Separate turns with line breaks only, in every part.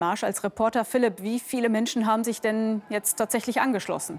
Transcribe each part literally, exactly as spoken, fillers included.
Marsch als Reporter. Philipp, wie viele Menschen haben sich denn jetzt tatsächlich angeschlossen?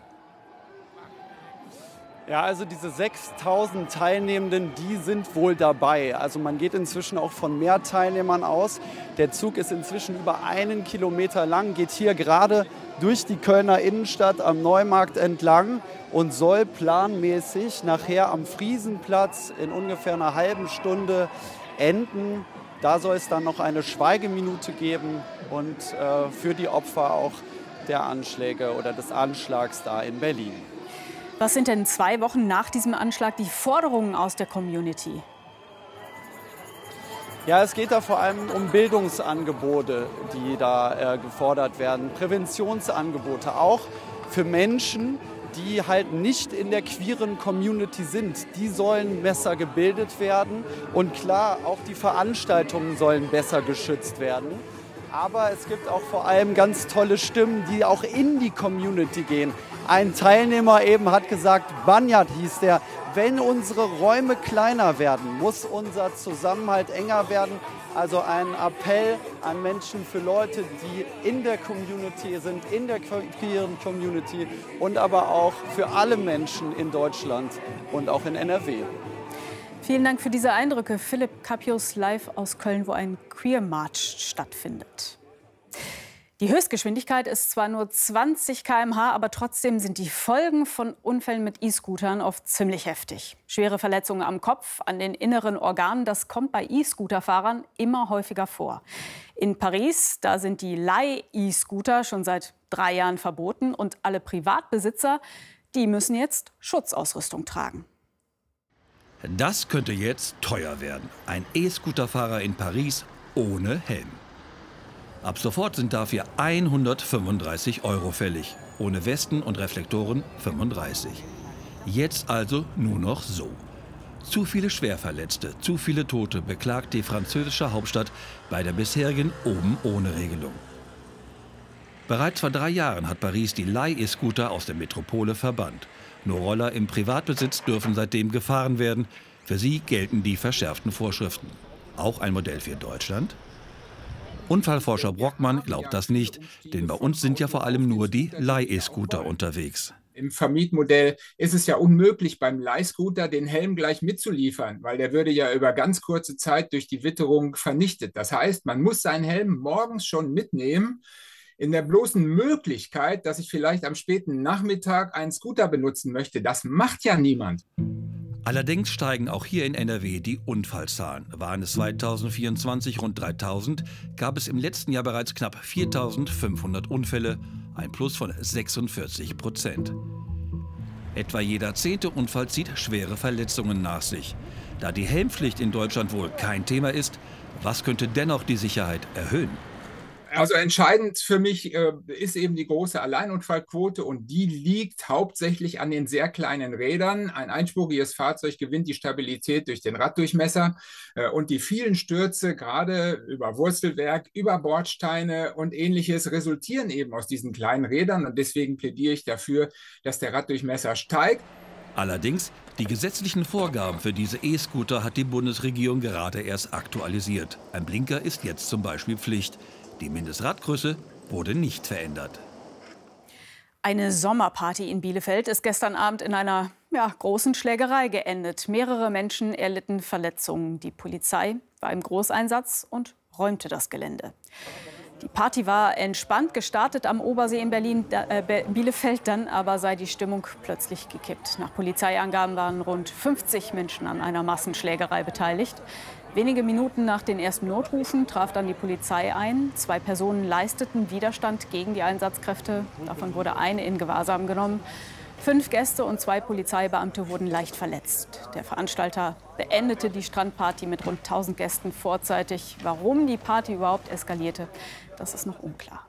Ja, also diese sechstausend Teilnehmenden, die sind wohl dabei. Also man geht inzwischen auch von mehr Teilnehmern aus. Der Zug ist inzwischen über einen Kilometer lang, geht hier gerade durch die Kölner Innenstadt am Neumarkt entlang und soll planmäßig nachher am Friesenplatz in ungefähr einer halben Stunde enden. Da soll es dann noch eine Schweigeminute geben und äh, für die Opfer auch der Anschläge oder des Anschlags da in Berlin.
Was sind denn zwei Wochen nach diesem Anschlag die Forderungen aus der Community?
Ja, es geht da vor allem um Bildungsangebote, die da äh, gefordert werden, Präventionsangebote, auch für Menschen, die halt nicht in der queeren Community sind. Die sollen besser gebildet werden und klar, auch die Veranstaltungen sollen besser geschützt werden. Aber es gibt auch vor allem ganz tolle Stimmen, die auch in die Community gehen. Ein Teilnehmer eben hat gesagt, Banyat hieß der, wenn unsere Räume kleiner werden, muss unser Zusammenhalt enger werden. Also ein Appell an Menschen, für Leute, die in der Community sind, in der queeren Community und aber auch für alle Menschen in Deutschland und auch in N R W.
Vielen Dank für diese Eindrücke. Philipp Cappius live aus Köln, wo ein Queer March stattfindet. Die Höchstgeschwindigkeit ist zwar nur zwanzig Kilometer pro Stunde, aber trotzdem sind die Folgen von Unfällen mit E-Scootern oft ziemlich heftig. Schwere Verletzungen am Kopf, an den inneren Organen, das kommt bei E-Scooter-Fahrern immer häufiger vor. In Paris, da sind die Leih-E-Scooter schon seit drei Jahren verboten und alle Privatbesitzer, die müssen jetzt Schutzausrüstung tragen.
Das könnte jetzt teuer werden. Ein E-Scooter-Fahrer in Paris ohne Helm. Ab sofort sind dafür hundertfünfunddreißig Euro fällig. Ohne Westen und Reflektoren fünfunddreißig. Jetzt also nur noch so. Zu viele Schwerverletzte, zu viele Tote beklagt die französische Hauptstadt bei der bisherigen Oben-ohne-Regelung. Bereits vor drei Jahren hat Paris die Leih-E-Scooter aus der Metropole verbannt. Nur Roller im Privatbesitz dürfen seitdem gefahren werden. Für sie gelten die verschärften Vorschriften. Auch ein Modell für Deutschland? Unfallforscher Brockmann glaubt das nicht, denn bei uns sind ja vor allem nur die Leih-E-Scooter unterwegs.
Im Vermietmodell ist es ja unmöglich, beim Leihscooter den Helm gleich mitzuliefern, weil der würde ja über ganz kurze Zeit durch die Witterung vernichtet. Das heißt, man muss seinen Helm morgens schon mitnehmen, in der bloßen Möglichkeit, dass ich vielleicht am späten Nachmittag einen Scooter benutzen möchte. Das macht ja niemand.
Allerdings steigen auch hier in N R W die Unfallzahlen. Waren es zweitausendvierundzwanzig rund dreitausend, gab es im letzten Jahr bereits knapp viertausendfünfhundert Unfälle, ein Plus von sechsundvierzig Prozent. Etwa jeder zehnte Unfall zieht schwere Verletzungen nach sich. Da die Helmpflicht in Deutschland wohl kein Thema ist, was könnte dennoch die Sicherheit erhöhen?
Also entscheidend für mich äh, ist eben die große Alleinunfallquote und die liegt hauptsächlich an den sehr kleinen Rädern. Ein einspuriges Fahrzeug gewinnt die Stabilität durch den Raddurchmesser äh, und die vielen Stürze, gerade über Wurzelwerk, über Bordsteine und Ähnliches, resultieren eben aus diesen kleinen Rädern und deswegen plädiere ich dafür, dass der Raddurchmesser steigt.
Allerdings, die gesetzlichen Vorgaben für diese E-Scooter hat die Bundesregierung gerade erst aktualisiert. Ein Blinker ist jetzt zum Beispiel Pflicht. Die Mindestradgröße wurde nicht verändert.
Eine Sommerparty in Bielefeld ist gestern Abend in einer ja, großen Schlägerei geendet. Mehrere Menschen erlitten Verletzungen. Die Polizei war im Großeinsatz und räumte das Gelände. Die Party war entspannt gestartet am Obersee in Berlin, äh, Bielefeld, dann aber sei die Stimmung plötzlich gekippt. Nach Polizeiangaben waren rund fünfzig Menschen an einer Massenschlägerei beteiligt. Wenige Minuten nach den ersten Notrufen traf dann die Polizei ein. Zwei Personen leisteten Widerstand gegen die Einsatzkräfte. Davon wurde eine in Gewahrsam genommen. Fünf Gäste und zwei Polizeibeamte wurden leicht verletzt. Der Veranstalter beendete die Strandparty mit rund tausend Gästen vorzeitig. Warum die Party überhaupt eskalierte, das ist noch unklar.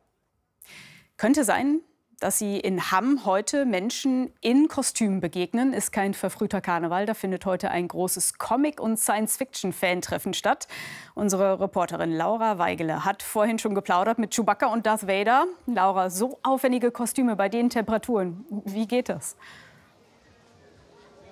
Könnte sein, dass Sie in Hamm heute Menschen in Kostümen begegnen. Ist kein verfrühter Karneval. Da findet heute ein großes Comic- und Science-Fiction-Fan-Treffen statt. Unsere Reporterin Laura Weigele hat vorhin schon geplaudert mit Chewbacca und Darth Vader. Laura, so aufwendige Kostüme bei den Temperaturen. Wie geht das?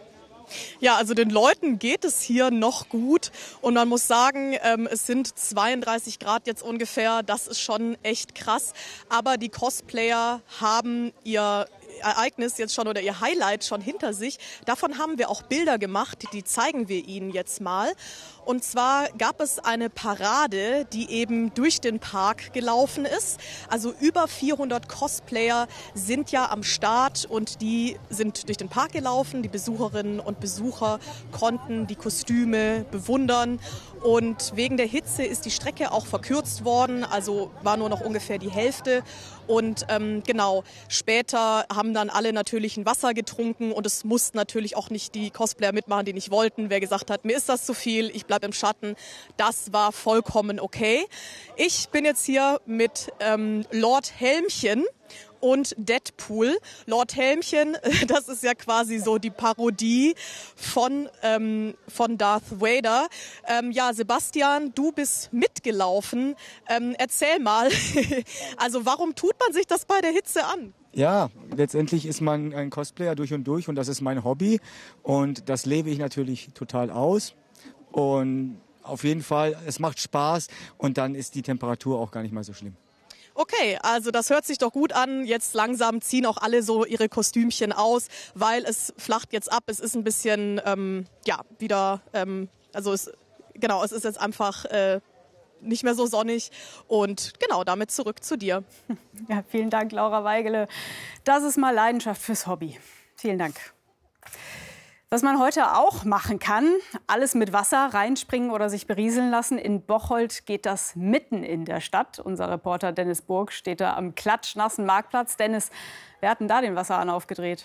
Ja, also den Leuten geht es hier noch gut und man muss sagen, ähm, es sind zweiunddreißig Grad jetzt ungefähr, das ist schon echt krass, aber die Cosplayer haben ihr Ereignis jetzt schon oder ihr Highlight schon hinter sich. Davon haben wir auch Bilder gemacht, die zeigen wir Ihnen jetzt mal. Und zwar gab es eine Parade, die eben durch den Park gelaufen ist. Also über vierhundert Cosplayer sind ja am Start und die sind durch den Park gelaufen. Die Besucherinnen und Besucher konnten die Kostüme bewundern. Und wegen der Hitze ist die Strecke auch verkürzt worden, also war nur noch ungefähr die Hälfte. Und ähm, genau, später haben dann alle natürlich ein Wasser getrunken und es mussten natürlich auch nicht die Cosplayer mitmachen, die nicht wollten. Wer gesagt hat, mir ist das zu viel, ich bleibe im Schatten, das war vollkommen okay. Ich bin jetzt hier mit ähm, Lord Helmchen und Deadpool. Lord Helmchen, das ist ja quasi so die Parodie von, ähm, von Darth Vader. Ähm, ja, Sebastian, du bist mitgelaufen. Ähm, erzähl mal, also warum tut man sich das bei der Hitze an?
Ja, letztendlich ist man ein Cosplayer durch und durch und das ist mein Hobby und das lebe ich natürlich total aus und auf jeden Fall, es macht Spaß und dann ist die Temperatur auch gar nicht mal so schlimm.
Okay, also das hört sich doch gut an. Jetzt langsam ziehen auch alle so ihre Kostümchen aus, weil es flacht jetzt ab. Es ist ein bisschen, ähm, ja, wieder, ähm, also es, genau, es ist jetzt einfach äh, nicht mehr so sonnig. Und genau, damit zurück zu dir.
Ja, vielen Dank, Laura Weigele. Das ist mal Leidenschaft fürs Hobby. Vielen Dank. Was man heute auch machen kann, alles mit Wasser reinspringen oder sich berieseln lassen. In Bocholt geht das mitten in der Stadt. Unser Reporter Dennis Burg steht da am klatschnassen Marktplatz. Dennis, wer hat denn da den Wasserhahn aufgedreht?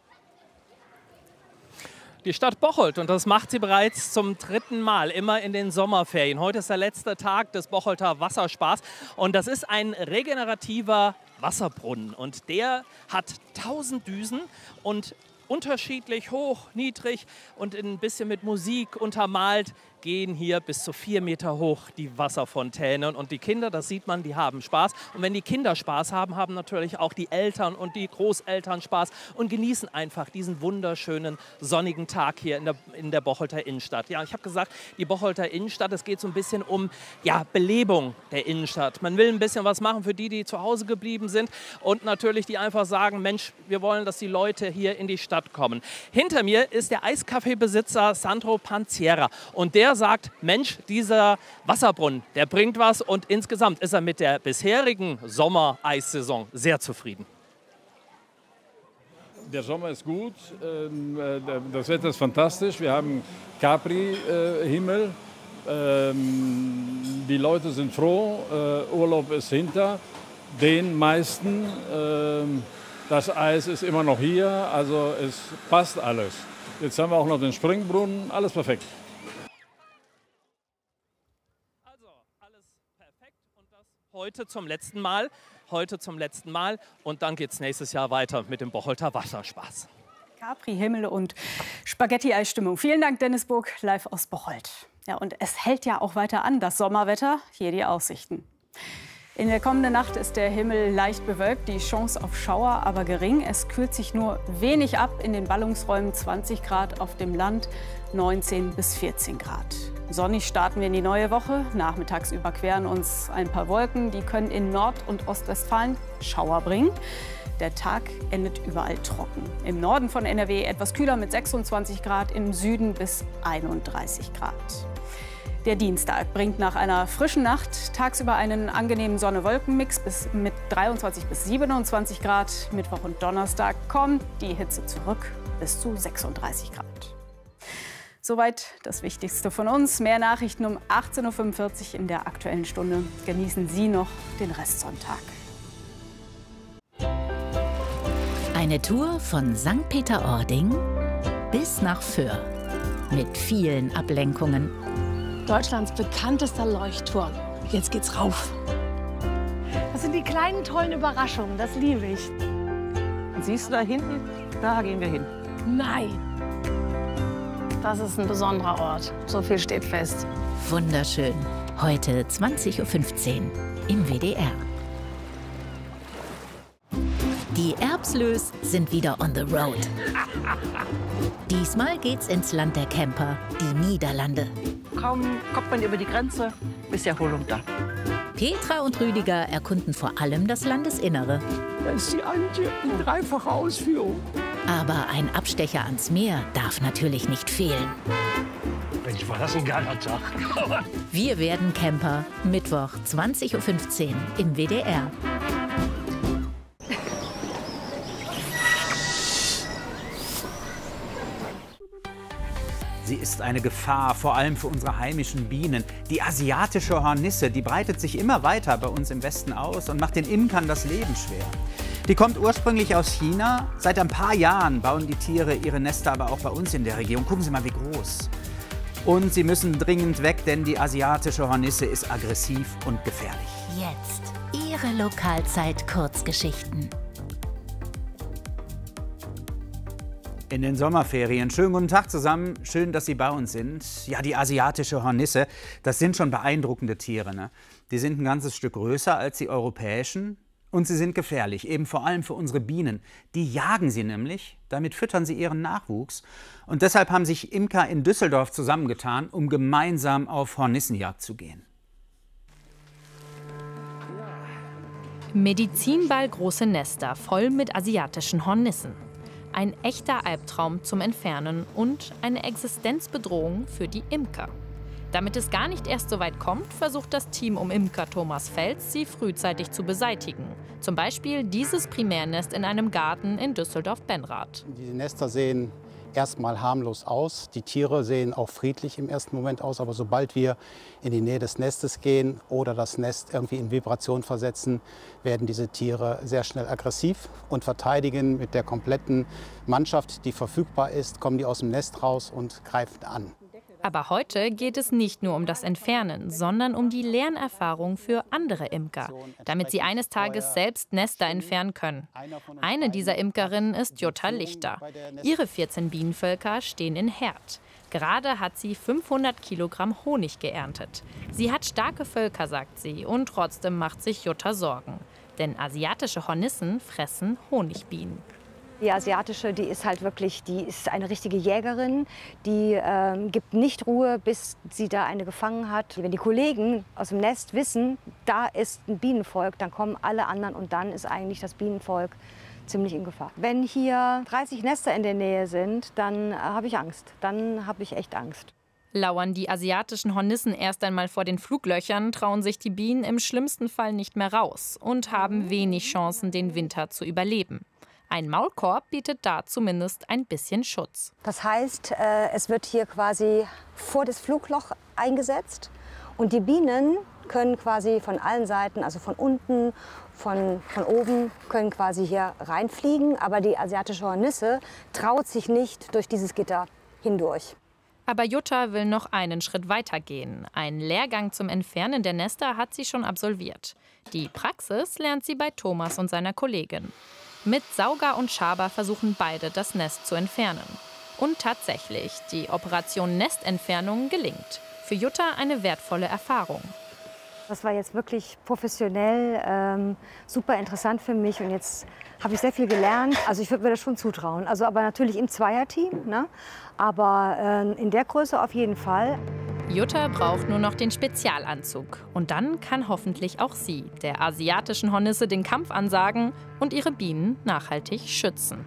Die Stadt Bocholt, und das macht sie bereits zum dritten Mal, immer in den Sommerferien. Heute ist der letzte Tag des Bocholter Wasserspaß und das ist ein regenerativer Wasserbrunnen. Und der hat tausend Düsen und unterschiedlich hoch, niedrig und ein bisschen mit Musik untermalt gehen hier bis zu vier Meter hoch die Wasserfontäne. Und die Kinder, das sieht man, die haben Spaß. Und wenn die Kinder Spaß haben, haben natürlich auch die Eltern und die Großeltern Spaß und genießen einfach diesen wunderschönen sonnigen Tag hier in der, in der Bocholter Innenstadt. Ja, ich habe gesagt, die Bocholter Innenstadt, es geht so ein bisschen um ja, Belebung der Innenstadt. Man will ein bisschen was machen für die, die zu Hause geblieben sind und natürlich die einfach sagen, Mensch, wir wollen, dass die Leute hier in die Stadt kommen. Hinter mir ist der Eiskaffeebesitzer Sandro Panziera und der sagt, Mensch, dieser Wasserbrunnen, der bringt was und insgesamt ist er mit der bisherigen Sommereissaison sehr zufrieden.
Der Sommer ist gut, das Wetter ist fantastisch, wir haben Capri-Himmel, die Leute sind froh, Urlaub ist hinter den meisten, das Eis ist immer noch hier, also es passt alles. Jetzt haben wir auch noch den Springbrunnen, alles perfekt.
Heute zum letzten Mal, heute zum letzten Mal und dann geht es nächstes Jahr weiter mit dem Bocholter Wasserspaß.
Capri-Himmel und Spaghetti-Eis-Stimmung. Vielen Dank, Dennis Burg, live aus Bocholt. Ja, und es hält ja auch weiter an, das Sommerwetter. Hier die Aussichten. In der kommenden Nacht ist der Himmel leicht bewölkt, die Chance auf Schauer aber gering. Es kühlt sich nur wenig ab, in den Ballungsräumen zwanzig Grad, auf dem Land neunzehn bis vierzehn Grad. Sonnig starten wir in die neue Woche. Nachmittags überqueren uns ein paar Wolken. Die können in Nord- und Ostwestfalen Schauer bringen. Der Tag endet überall trocken. Im Norden von N R W etwas kühler mit sechsundzwanzig Grad, im Süden bis einunddreißig Grad. Der Dienstag bringt nach einer frischen Nacht tagsüber einen angenehmen Sonne-Wolken-Mix bis mit dreiundzwanzig bis siebenundzwanzig Grad. Mittwoch und Donnerstag kommt die Hitze zurück bis zu sechsunddreißig Grad. Soweit das Wichtigste von uns. Mehr Nachrichten um achtzehn Uhr fünfundvierzig in der Aktuellen Stunde. Genießen Sie noch den Restsonntag.
Eine Tour von Sankt Peter-Ording bis nach Föhr. Mit vielen Ablenkungen.
Deutschlands bekanntester Leuchtturm. Jetzt geht's rauf. Das sind die kleinen, tollen Überraschungen. Das liebe ich.
Siehst du da hinten? Da gehen wir hin.
Nein. Das ist ein besonderer Ort. So viel steht fest.
Wunderschön. Heute zwanzig Uhr fünfzehn im W D R. Die Erbslös sind wieder on the road. Diesmal geht's ins Land der Camper, die Niederlande.
Kaum kommt man über die Grenze, ist Erholung da.
Petra und Rüdiger erkunden vor allem das Landesinnere.
Da ist die Antje in dreifacher Ausführung.
Aber ein Abstecher ans Meer darf natürlich nicht fehlen.
Mensch, war das ein geiler Tag.
Wir werden Camper, Mittwoch zwanzig Uhr fünfzehn im W D R.
Sie ist eine Gefahr, vor allem für unsere heimischen Bienen. Die asiatische Hornisse, die breitet sich immer weiter bei uns im Westen aus und macht den Imkern das Leben schwer. Die kommt ursprünglich aus China. Seit ein paar Jahren bauen die Tiere ihre Nester aber auch bei uns in der Region. Gucken Sie mal, wie groß. Und sie müssen dringend weg, denn die asiatische Hornisse ist aggressiv und gefährlich.
Jetzt Ihre Lokalzeit-Kurzgeschichten.
In den Sommerferien. Schönen guten Tag zusammen. Schön, dass Sie bei uns sind. Ja, die asiatische Hornisse, das sind schon beeindruckende Tiere, ne? Die sind ein ganzes Stück größer als die europäischen und sie sind gefährlich, eben vor allem für unsere Bienen. Die jagen sie nämlich, damit füttern sie ihren Nachwuchs. Und deshalb haben sich Imker in Düsseldorf zusammengetan, um gemeinsam auf Hornissenjagd zu gehen.
Medizinball große Nester voll mit asiatischen Hornissen. Ein echter Albtraum zum Entfernen und eine Existenzbedrohung für die Imker. Damit es gar nicht erst so weit kommt, versucht das Team um Imker Thomas Fels, sie frühzeitig zu beseitigen. Zum Beispiel dieses Primärnest in einem Garten in Düsseldorf-Benrath.
Die Nester sehen erstmal harmlos aus. Die Tiere sehen auch friedlich im ersten Moment aus. Aber sobald wir in die Nähe des Nestes gehen oder das Nest irgendwie in Vibration versetzen, werden diese Tiere sehr schnell aggressiv und verteidigen. Mit der kompletten Mannschaft, die verfügbar ist, kommen die aus dem Nest raus und greifen an.
Aber heute geht es nicht nur um das Entfernen, sondern um die Lernerfahrung für andere Imker, damit sie eines Tages selbst Nester entfernen können. Eine dieser Imkerinnen ist Jutta Lichter. Ihre vierzehn Bienenvölker stehen in Herd. Gerade hat sie fünfhundert Kilogramm Honig geerntet. Sie hat starke Völker, sagt sie, und trotzdem macht sich Jutta Sorgen. Denn asiatische Hornissen fressen Honigbienen.
Die asiatische, die ist halt wirklich, die ist eine richtige Jägerin. Die äh, gibt nicht Ruhe, bis sie da eine gefangen hat. Wenn die Kollegen aus dem Nest wissen, da ist ein Bienenvolk, dann kommen alle anderen und dann ist eigentlich das Bienenvolk ziemlich in Gefahr. Wenn hier dreißig Nester in der Nähe sind, dann äh, habe ich Angst. Dann habe ich echt Angst.
Lauern die asiatischen Hornissen erst einmal vor den Fluglöchern, trauen sich die Bienen im schlimmsten Fall nicht mehr raus und haben wenig Chancen, den Winter zu überleben. Ein Maulkorb bietet da zumindest ein bisschen Schutz.
Das heißt, äh, es wird hier quasi vor das Flugloch eingesetzt und die Bienen können quasi von allen Seiten, also von unten, von, von oben, können quasi hier reinfliegen. Aber die asiatische Hornisse traut sich nicht durch dieses Gitter hindurch.
Aber Jutta will noch einen Schritt weiter gehen. Einen Lehrgang zum Entfernen der Nester hat sie schon absolviert. Die Praxis lernt sie bei Thomas und seiner Kollegin. Mit Sauger und Schaber versuchen beide, das Nest zu entfernen. Und tatsächlich, die Operation Nestentfernung gelingt. Für Jutta eine wertvolle Erfahrung.
Das war jetzt wirklich professionell, ähm, super interessant für mich. Und jetzt habe ich sehr viel gelernt. Also ich würde mir das schon zutrauen. Also aber natürlich im Zweierteam, ne? Aber äh, in der Größe auf jeden Fall.
Jutta braucht nur noch den Spezialanzug. Und dann kann hoffentlich auch sie der asiatischen Hornisse den Kampf ansagen und ihre Bienen nachhaltig schützen.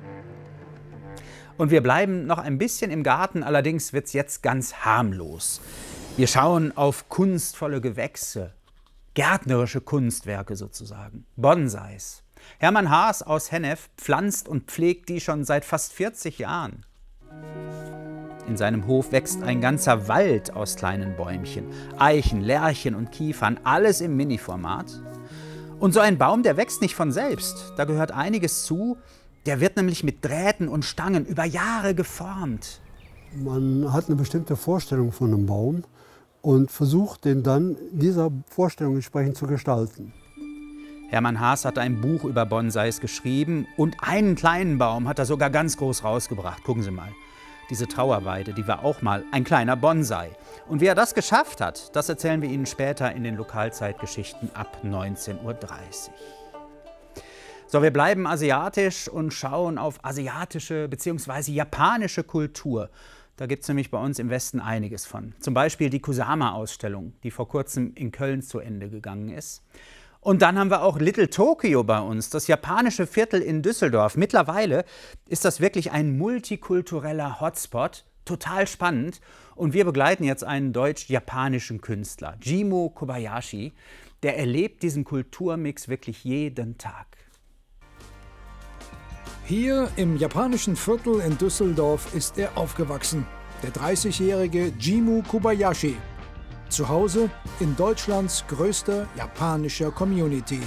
Und wir bleiben noch ein bisschen im Garten, allerdings wird es jetzt ganz harmlos. Wir schauen auf kunstvolle Gewächse, gärtnerische Kunstwerke sozusagen, Bonsais. Hermann Haas aus Hennef pflanzt und pflegt die schon seit fast vierzig Jahren. In seinem Hof wächst ein ganzer Wald aus kleinen Bäumchen. Eichen, Lärchen und Kiefern, alles im Mini-Format. Und so ein Baum, der wächst nicht von selbst. Da gehört einiges zu. Der wird nämlich mit Drähten und Stangen über Jahre geformt.
Man hat eine bestimmte Vorstellung von einem Baum und versucht, den dann dieser Vorstellung entsprechend zu gestalten.
Hermann Haas hat ein Buch über Bonsais geschrieben und einen kleinen Baum hat er sogar ganz groß rausgebracht. Gucken Sie mal. Diese Trauerweide, die war auch mal ein kleiner Bonsai. Und wie er das geschafft hat, das erzählen wir Ihnen später in den Lokalzeitgeschichten ab neunzehn Uhr dreißig. So, wir bleiben asiatisch und schauen auf asiatische bzw. japanische Kultur. Da gibt es nämlich bei uns im Westen einiges von. Zum Beispiel die Kusama-Ausstellung, die vor kurzem in Köln zu Ende gegangen ist. Und dann haben wir auch Little Tokyo bei uns, das japanische Viertel in Düsseldorf. Mittlerweile ist das wirklich ein multikultureller Hotspot, total spannend. Und wir begleiten jetzt einen deutsch-japanischen Künstler, Jimo Kobayashi. Der erlebt diesen Kulturmix wirklich jeden Tag.
Hier im japanischen Viertel in Düsseldorf ist er aufgewachsen, der dreißigjährige Jimo Kobayashi. Zu Hause in Deutschlands größter japanischer Community.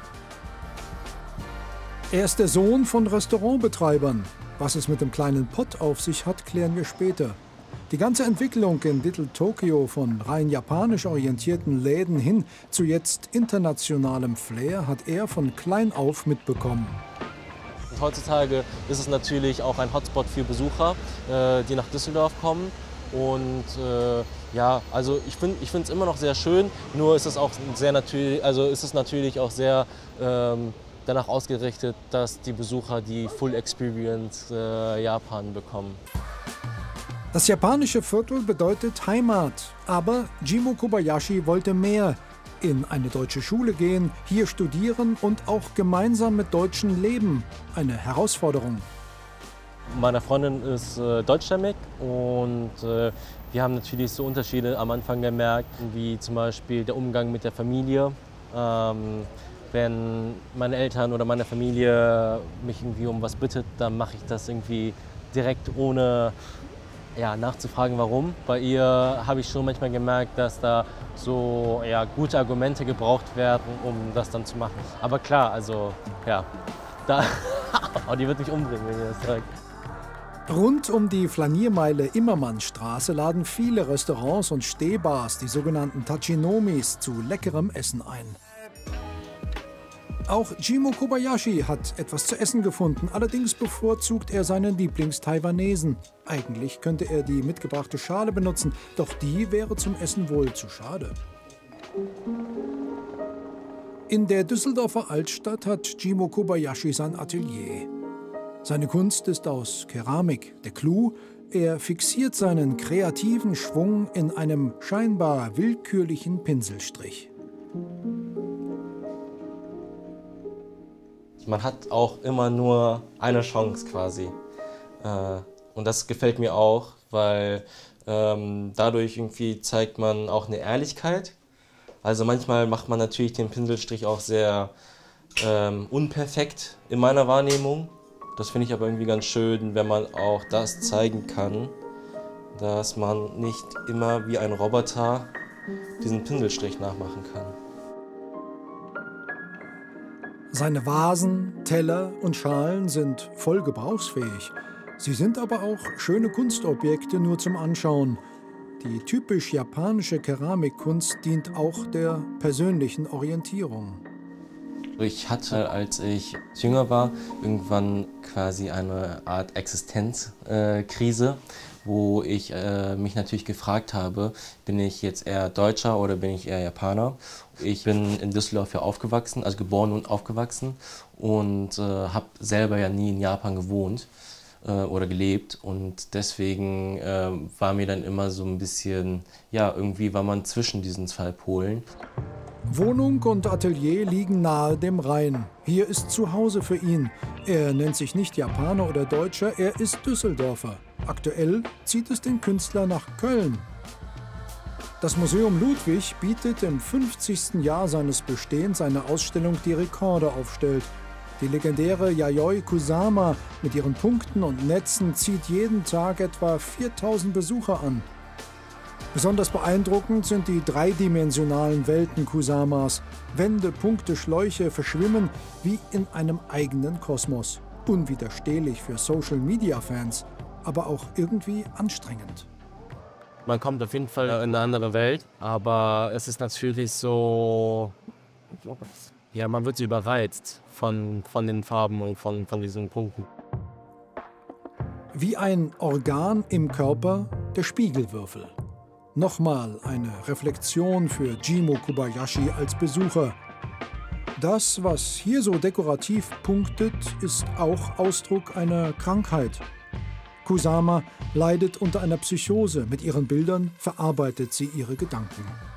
Er ist der Sohn von Restaurantbetreibern. Was es mit dem kleinen Pott auf sich hat, klären wir später. Die ganze Entwicklung in Little Tokyo von rein japanisch orientierten Läden hin zu jetzt internationalem Flair hat er von klein auf mitbekommen.
Heutzutage ist es natürlich auch ein Hotspot für Besucher, äh, die nach Düsseldorf kommen. Und äh, ja, also ich finde ich finde es immer noch sehr schön, nur ist es auch sehr natürlich, also ist es natürlich auch sehr ähm, danach ausgerichtet, dass die Besucher die Full Experience äh, Japan bekommen.
Das japanische Viertel bedeutet Heimat, aber Jimo Kobayashi wollte mehr. In eine deutsche Schule gehen, hier studieren und auch gemeinsam mit Deutschen leben. Eine Herausforderung.
Meine Freundin ist äh, deutschstämmig und äh, wir haben natürlich so Unterschiede am Anfang gemerkt, wie zum Beispiel der Umgang mit der Familie. Ähm, wenn meine Eltern oder meine Familie mich irgendwie um was bittet, dann mache ich das irgendwie direkt ohne ja, nachzufragen, warum. Bei ihr habe ich schon manchmal gemerkt, dass da so ja, gute Argumente gebraucht werden, um das dann zu machen. Aber klar, also ja, da, oh, die wird mich umbringen, wenn ihr das sagt.
Rund um die Flaniermeile Immermannstraße laden viele Restaurants und Stehbars, die sogenannten Tachinomis, zu leckerem Essen ein. Auch Jimo Kobayashi hat etwas zu essen gefunden, allerdings bevorzugt er seinen Lieblings-Taiwanesen. Eigentlich könnte er die mitgebrachte Schale benutzen, doch die wäre zum Essen wohl zu schade. In der Düsseldorfer Altstadt hat Jimo Kobayashi sein Atelier. Seine Kunst ist aus Keramik. Der Clou: er fixiert seinen kreativen Schwung in einem scheinbar willkürlichen Pinselstrich.
Man hat auch immer nur eine Chance quasi. Und das gefällt mir auch, weil ähm, dadurch irgendwie zeigt man auch eine Ehrlichkeit. Also manchmal macht man natürlich den Pinselstrich auch sehr ähm, unperfekt in meiner Wahrnehmung. Das finde ich aber irgendwie ganz schön, wenn man auch das zeigen kann, dass man nicht immer wie ein Roboter diesen Pinselstrich nachmachen kann.
Seine Vasen, Teller und Schalen sind voll gebrauchsfähig. Sie sind aber auch schöne Kunstobjekte nur zum Anschauen. Die typisch japanische Keramikkunst dient auch der persönlichen Orientierung.
Ich hatte, als ich jünger war, irgendwann quasi eine Art Existenzkrise, äh, wo ich äh, mich natürlich gefragt habe, bin ich jetzt eher Deutscher oder bin ich eher Japaner? Ich bin in Düsseldorf ja aufgewachsen, also geboren und aufgewachsen und äh, habe selber ja nie in Japan gewohnt äh, oder gelebt und deswegen äh, war mir dann immer so ein bisschen, ja, irgendwie war man zwischen diesen zwei Polen.
Wohnung und Atelier liegen nahe dem Rhein. Hier ist Zuhause für ihn. Er nennt sich nicht Japaner oder Deutscher, er ist Düsseldorfer. Aktuell zieht es den Künstler nach Köln. Das Museum Ludwig bietet im fünfzigsten Jahr seines Bestehens eine Ausstellung, die Rekorde aufstellt. Die legendäre Yayoi Kusama mit ihren Punkten und Netzen zieht jeden Tag etwa viertausend Besucher an. Besonders beeindruckend sind die dreidimensionalen Welten Kusamas. Wände, Punkte, Schläuche verschwimmen wie in einem eigenen Kosmos. Unwiderstehlich für Social-Media-Fans, aber auch irgendwie anstrengend.
Man kommt auf jeden Fall in eine andere Welt, aber es ist natürlich so, ja, man wird überreizt von, von den Farben und von, von diesen Punkten.
Wie ein Organ im Körper, der Spiegelwürfel. Nochmal eine Reflexion für Jimo Kobayashi als Besucher. Das, was hier so dekorativ punktet, ist auch Ausdruck einer Krankheit. Kusama leidet unter einer Psychose. Mit ihren Bildern verarbeitet sie ihre Gedanken.